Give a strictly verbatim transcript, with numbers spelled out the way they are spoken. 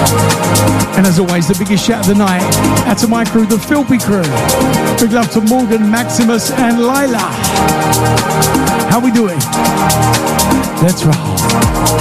And as always, the biggest shout of the night out to my crew, the Filthy Crew. Big love to Morgan, Maximus, and Lila. How we doing? Let's roll.